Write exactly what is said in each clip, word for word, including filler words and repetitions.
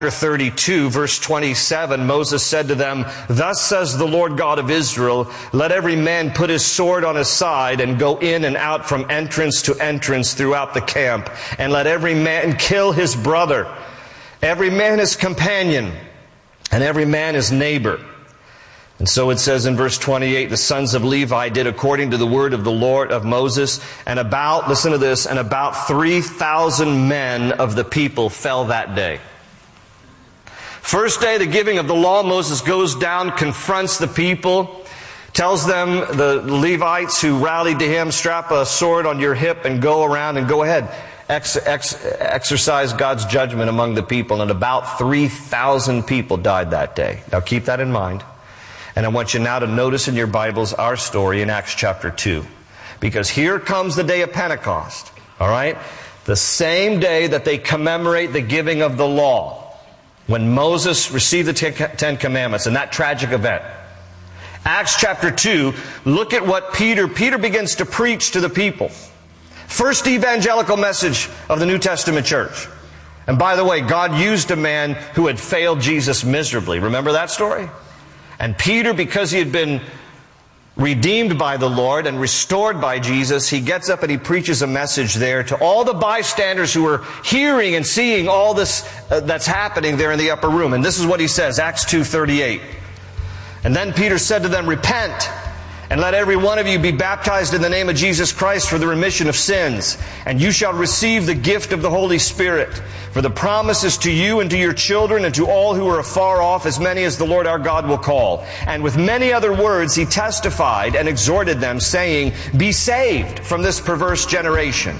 thirty-two, verse twenty-seven, Moses said to them, "Thus says the Lord God of Israel, let every man put his sword on his side and go in and out from entrance to entrance throughout the camp, and let every man kill his brother, every man his companion, and every man his neighbor." And so it says in verse twenty-eight, the sons of Levi did according to the word of the Lord of Moses, and about, listen to this, and about three thousand men of the people fell that day. First day, the giving of the law, Moses goes down, confronts the people, tells them, the Levites who rallied to him, strap a sword on your hip and go around and go ahead. Ex- ex- exercise God's judgment among the people. And about three thousand people died that day. Now keep that in mind. And I want you now to notice in your Bibles our story in Acts chapter two. Because here comes the day of Pentecost. All right? The same day that they commemorate the giving of the law. When Moses received the Ten Commandments and that tragic event. Acts chapter two, look at what Peter, Peter begins to preach to the people. First evangelical message of the New Testament church. And by the way, God used a man who had failed Jesus miserably. Remember that story? And Peter, because he had been redeemed by the Lord and restored by Jesus, he gets up and he preaches a message there to all the bystanders who are hearing and seeing all this uh, that's happening there in the upper room. And this is what he says, Acts two thirty-eight. "And then Peter said to them, Repent, and let every one of you be baptized in the name of Jesus Christ for the remission of sins. And you shall receive the gift of the Holy Spirit. For the promise is to you and to your children and to all who are afar off, as many as the Lord our God will call." And with many other words he testified and exhorted them, saying, "Be saved from this perverse generation."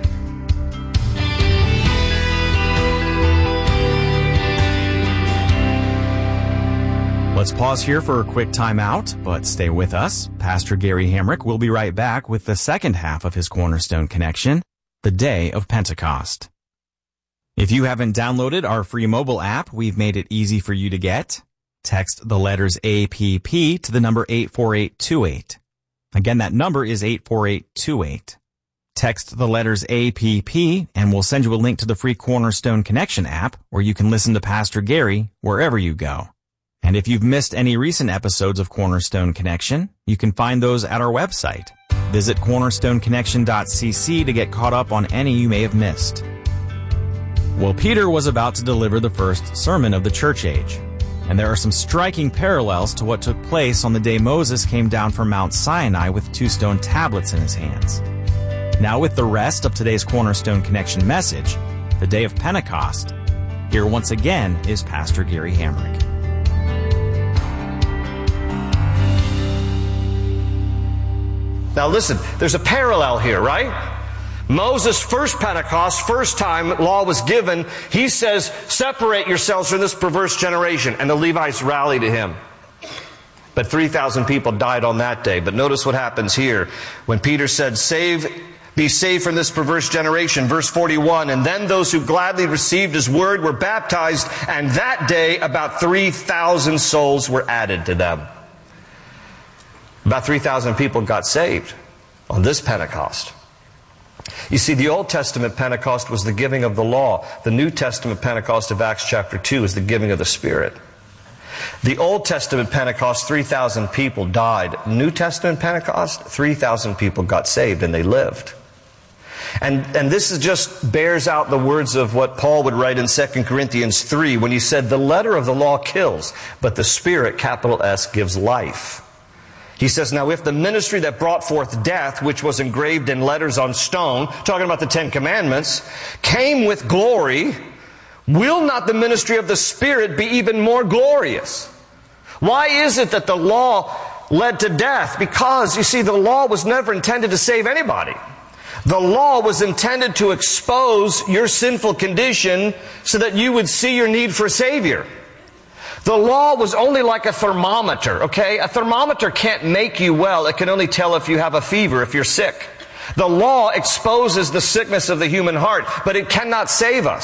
Let's pause here for a quick time out, but stay with us. Pastor Gary Hamrick will be right back with the second half of his Cornerstone Connection, the day of Pentecost. If you haven't downloaded our free mobile app, we've made it easy for you to get. Text the letters A P P to the number eight four eight two eight. Again, that number is eight four eight two eight. Text the letters A P P and we'll send you a link to the free Cornerstone Connection app where you can listen to Pastor Gary wherever you go. And if you've missed any recent episodes of Cornerstone Connection, you can find those at our website. Visit cornerstone connection dot c c to get caught up on any you may have missed. Well, Peter was about to deliver the first sermon of the church age. And there are some striking parallels to what took place on the day Moses came down from Mount Sinai with two stone tablets in his hands. Now with the rest of today's Cornerstone Connection message, the day of Pentecost, here once again is Pastor Gary Hamrick. Now listen, there's a parallel here, right? Moses' first Pentecost, first time law was given, he says, separate yourselves from this perverse generation. And the Levites rally to him. But three thousand people died on that day. But notice what happens here. When Peter said, save, be saved from this perverse generation. Verse forty-one, and then those who gladly received his word were baptized, and that day about three thousand souls were added to them. About three thousand people got saved on this Pentecost. You see, the Old Testament Pentecost was the giving of the law. The New Testament Pentecost of Acts chapter two is the giving of the Spirit. The Old Testament Pentecost, three thousand people died. New Testament Pentecost, three thousand people got saved and they lived. And, and this is just bears out the words of what Paul would write in Second Corinthians three when he said, the letter of the law kills, but the Spirit, capital S, gives life. He says, now if the ministry that brought forth death, which was engraved in letters on stone, talking about the Ten Commandments, came with glory, will not the ministry of the Spirit be even more glorious? Why is it that the law led to death? Because, you see, the law was never intended to save anybody. The law was intended to expose your sinful condition so that you would see your need for a Savior. The law was only like a thermometer, okay? A thermometer can't make you well. It can only tell if you have a fever, if you're sick. The law exposes the sickness of the human heart, but it cannot save us.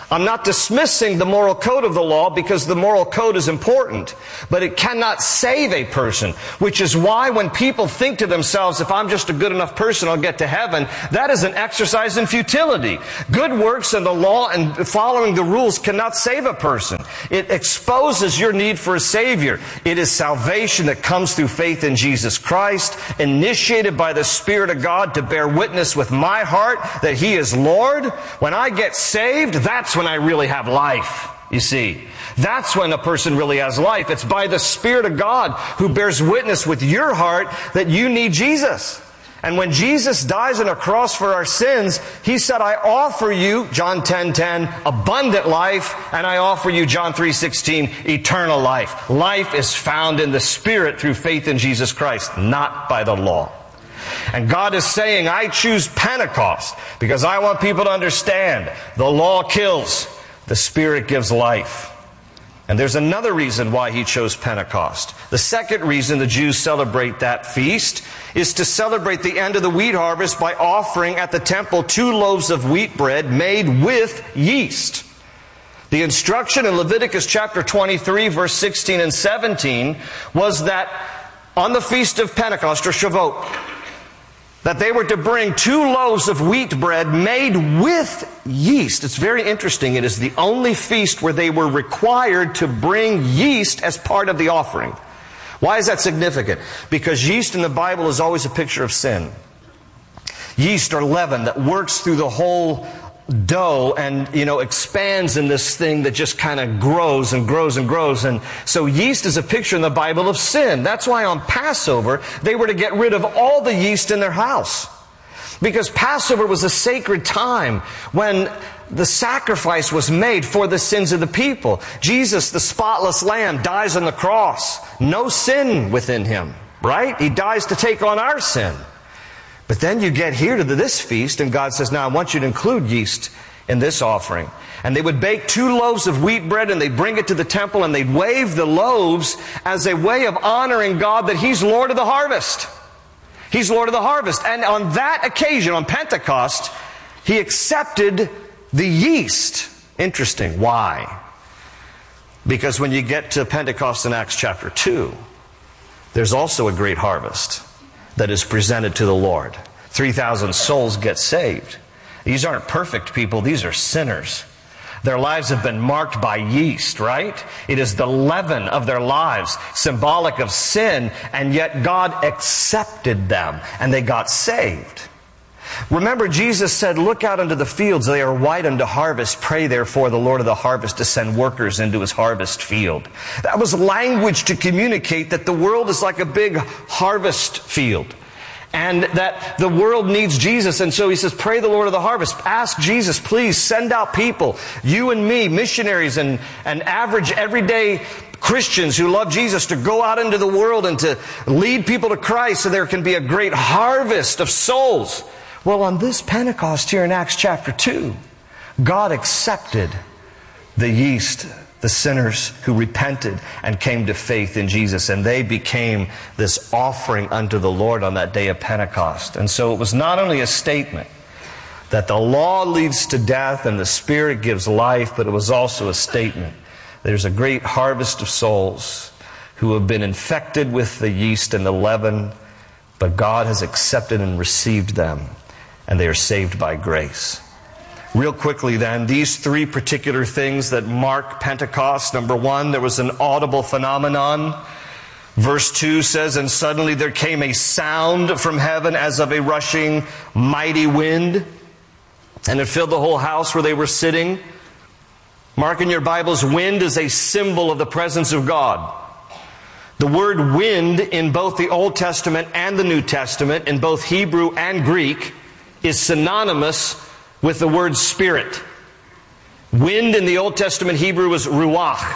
I'm not dismissing the moral code of the law because the moral code is important, but it cannot save a person, which is why when people think to themselves, if I'm just a good enough person, I'll get to heaven, that is an exercise in futility. Good works and the law and following the rules cannot save a person. It exposes your need for a Savior. It is salvation that comes through faith in Jesus Christ, initiated by the Spirit of God to bear witness with my heart that He is Lord. When I get saved, that's when I really have life, you see. That's when a person really has life. It's by the Spirit of God who bears witness with your heart that you need Jesus. And when Jesus dies on a cross for our sins, He said, I offer you, John ten ten, abundant life, and I offer you, John three sixteen, eternal life. Life is found in the Spirit through faith in Jesus Christ, not by the law. And God is saying, I choose Pentecost because I want people to understand the law kills, the Spirit gives life. And there's another reason why He chose Pentecost. The second reason the Jews celebrate that feast is to celebrate the end of the wheat harvest by offering at the temple two loaves of wheat bread made with yeast. The instruction in Leviticus chapter twenty-three, verse sixteen and seventeen was that on the feast of Pentecost, or Shavuot, that they were to bring two loaves of wheat bread made with yeast. It's very interesting. It is the only feast where they were required to bring yeast as part of the offering. Why is that significant? Because yeast in the Bible is always a picture of sin. Yeast or leaven that works through the whole dough and, you know, expands in this thing that just kind of grows and grows and grows. And so yeast is a picture in the Bible of sin. That's why on Passover, they were to get rid of all the yeast in their house. Because Passover was a sacred time when the sacrifice was made for the sins of the people. Jesus, the spotless lamb, dies on the cross. No sin within Him, right? He dies to take on our sin. But then you get here to this feast, and God says, now I want you to include yeast in this offering. And they would bake two loaves of wheat bread, and they'd bring it to the temple, and they'd wave the loaves as a way of honoring God that He's Lord of the harvest. He's Lord of the harvest. And on that occasion, on Pentecost, He accepted the yeast. Interesting. Why? Because when you get to Pentecost in Acts chapter two, there's also a great harvest that is presented to the Lord. three thousand souls get saved. These aren't perfect people. These are sinners. Their lives have been marked by yeast, right? It is the leaven of their lives, symbolic of sin, and yet God accepted them, and they got saved. Remember, Jesus said, look out into the fields, they are white unto harvest. Pray therefore the Lord of the harvest to send workers into His harvest field. That was language to communicate that the world is like a big harvest field. And that the world needs Jesus. And so He says, pray the Lord of the harvest. Ask Jesus, please send out people, you and me, missionaries and, and average everyday Christians who love Jesus, to go out into the world and to lead people to Christ so there can be a great harvest of souls. Well, on this Pentecost here in Acts chapter two, God accepted the yeast, the sinners who repented and came to faith in Jesus, and they became this offering unto the Lord on that day of Pentecost. And so it was not only a statement that the law leads to death and the Spirit gives life, but it was also a statement there's a great harvest of souls who have been infected with the yeast and the leaven, but God has accepted and received them, and they are saved by grace. Real quickly then, these three particular things that mark Pentecost. Number one, there was an audible phenomenon. Verse two says, and suddenly there came a sound from heaven as of a rushing mighty wind, and it filled the whole house where they were sitting. Mark in your Bibles, wind is a symbol of the presence of God. The word wind in both the Old Testament and the New Testament, in both Hebrew and Greek, is synonymous with the word spirit. Wind in the Old Testament Hebrew is ruach.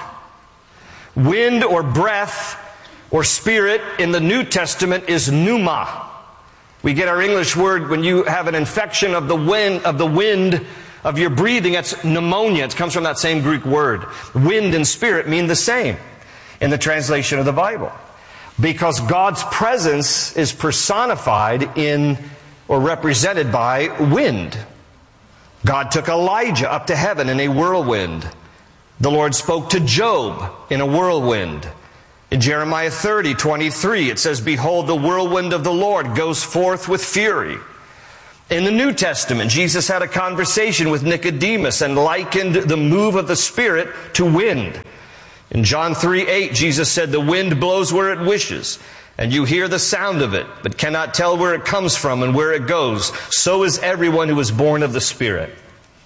Wind or breath or spirit in the New Testament is pneuma. We get our English word when you have an infection of the wind of the wind of your breathing, that's pneumonia. It comes from that same Greek word. Wind and spirit mean the same in the translation of the Bible, because God's presence is personified in or represented by wind. God took Elijah up to heaven in a whirlwind. The Lord spoke to Job in a whirlwind. In Jeremiah thirty, twenty-three, it says, "Behold, the whirlwind of the Lord goes forth with fury." In the New Testament, Jesus had a conversation with Nicodemus and likened the move of the Spirit to wind. In John three eight, Jesus said, "The wind blows where it wishes, and you hear the sound of it, but cannot tell where it comes from and where it goes. So is everyone who is born of the Spirit."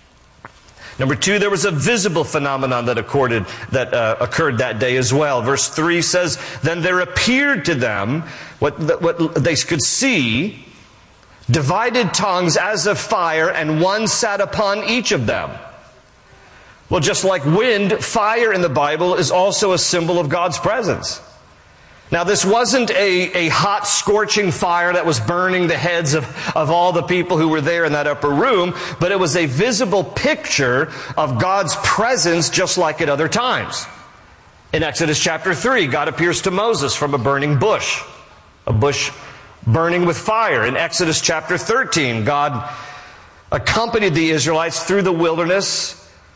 Number two, there was a visible phenomenon that occurred, that uh, occurred that day as well. Verse three says, "Then there appeared to them what, what they could see, divided tongues as of fire, and one sat upon each of them." Well, just like wind, fire in the Bible is also a symbol of God's presence. Now, this wasn't a, a hot, scorching fire that was burning the heads of, of all the people who were there in that upper room, but it was a visible picture of God's presence just like at other times. In Exodus chapter three, God appears to Moses from a burning bush, a bush burning with fire. In Exodus chapter thirteen, God accompanied the Israelites through the wilderness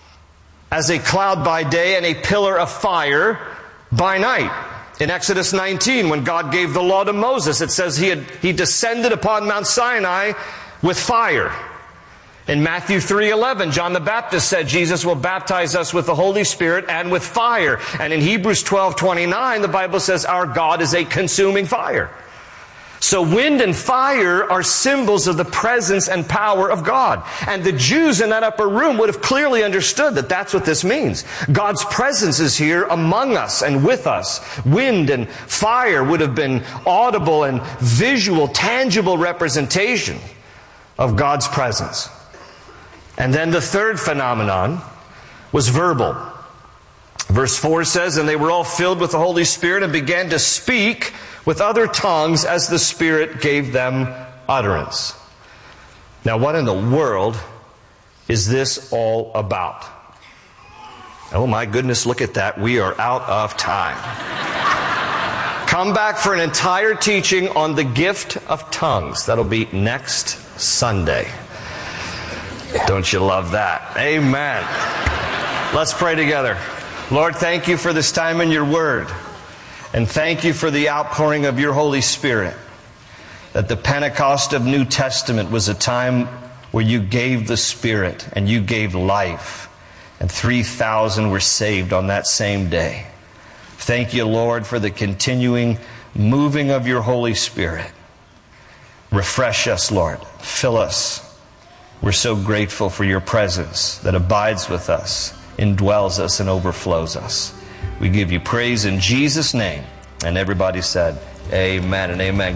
as a cloud by day and a pillar of fire by night. In Exodus nineteen, when God gave the law to Moses, it says he had, he descended upon Mount Sinai with fire. In Matthew three eleven, John the Baptist said Jesus will baptize us with the Holy Spirit and with fire. And in Hebrews twelve twenty-nine, the Bible says our God is a consuming fire. So wind and fire are symbols of the presence and power of God. And the Jews in that upper room would have clearly understood that that's what this means. God's presence is here among us and with us. Wind and fire would have been audible and visual, tangible representation of God's presence. And then the third phenomenon was verbal. Verse four says, "And they were all filled with the Holy Spirit and began to speak with other tongues as the Spirit gave them utterance." Now, what in the world is this all about? Oh my goodness, look at that. We are out of time. Come back for an entire teaching on the gift of tongues. That'll be next Sunday. Don't you love that? Amen. Let's pray together. Lord, thank you for this time in your word. And thank you for the outpouring of your Holy Spirit. That the Pentecost of New Testament was a time where you gave the Spirit and you gave life. And three thousand were saved on that same day. Thank you, Lord, for the continuing moving of your Holy Spirit. Refresh us, Lord. Fill us. We're so grateful for your presence that abides with us, indwells us, and overflows us. We give you praise in Jesus' name. And everybody said, amen and amen.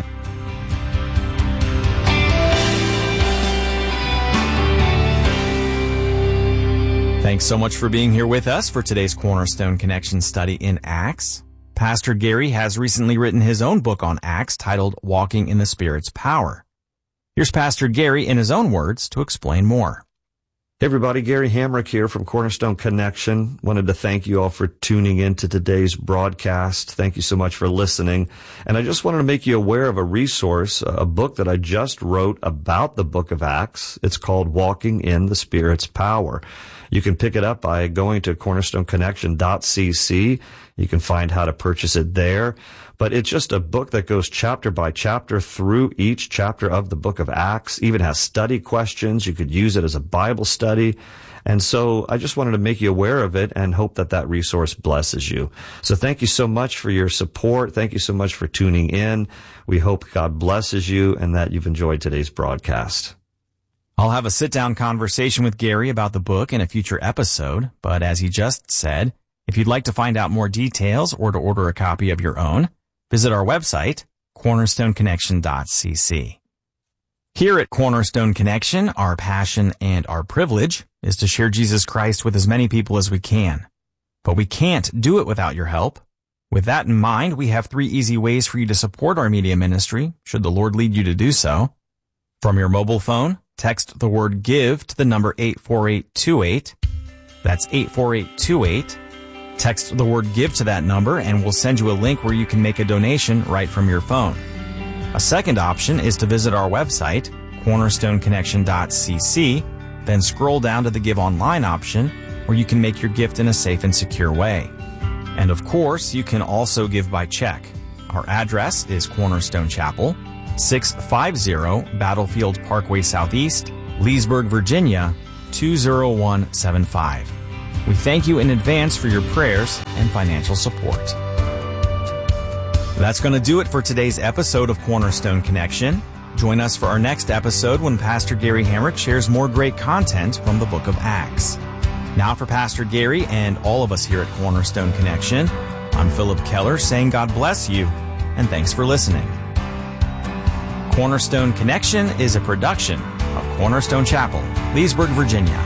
Thanks so much for being here with us for today's Cornerstone Connection study in Acts. Pastor Gary has recently written his own book on Acts titled Walking in the Spirit's Power. Here's Pastor Gary in his own words to explain more. Hey everybody, Gary Hamrick here from Cornerstone Connection. Wanted to thank you all for tuning in to today's broadcast. Thank you so much for listening. And I just wanted to make you aware of a resource, a book that I just wrote about the book of Acts. It's called Walking in the Spirit's Power. You can pick it up by going to cornerstone connection dot c c. You can find how to purchase it there. But it's just a book that goes chapter by chapter through each chapter of the book of Acts. Even has study questions. You could use it as a Bible study. And so I just wanted to make you aware of it and hope that that resource blesses you. So thank you so much for your support. Thank you so much for tuning in. We hope God blesses you and that you've enjoyed today's broadcast. I'll have a sit-down conversation with Gary about the book in a future episode, but as he just said, if you'd like to find out more details or to order a copy of your own, visit our website, cornerstone connection dot c c. Here at Cornerstone Connection, our passion and our privilege is to share Jesus Christ with as many people as we can. But we can't do it without your help. With that in mind, we have three easy ways for you to support our media ministry, should the Lord lead you to do so. From your mobile phone, text the word GIVE to the number eight four eight two eight. That's eight four eight two eight. Text the word GIVE to that number and we'll send you a link where you can make a donation right from your phone. A second option is to visit our website, cornerstone connection dot c c, then scroll down to the Give Online option, where you can make your gift in a safe and secure way. And of course, you can also give by check. Our address is Cornerstone Chapel, six fifty Battlefield Parkway Southeast, Leesburg, Virginia, two zero one seven five. We thank you in advance for your prayers and financial support. That's going to do it for today's episode of Cornerstone Connection. Join us for our next episode when Pastor Gary Hamrick shares more great content from the book of Acts. Now for Pastor Gary and all of us here at Cornerstone Connection, I'm Philip Keller saying God bless you and thanks for listening. Cornerstone Connection is a production of Cornerstone Chapel, Leesburg, Virginia.